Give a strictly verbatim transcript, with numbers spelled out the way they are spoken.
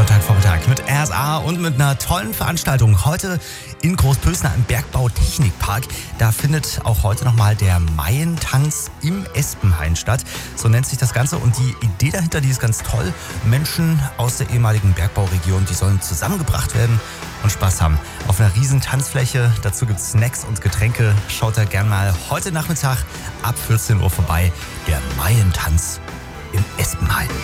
Montagvormittag mit R S A und mit einer tollen Veranstaltung. Heute in Großpösner im Bergbautechnikpark. Da findet auch heute nochmal der Maientanz im Espenhain statt. So nennt sich das Ganze. Und die Idee dahinter, die ist ganz toll. Menschen aus der ehemaligen Bergbauregion, die sollen zusammengebracht werden und Spaß haben. Auf einer riesen Tanzfläche. Dazu gibt es Snacks und Getränke. Schaut da gern mal heute Nachmittag ab vierzehn Uhr vorbei. Der Maientanz im Espenhain.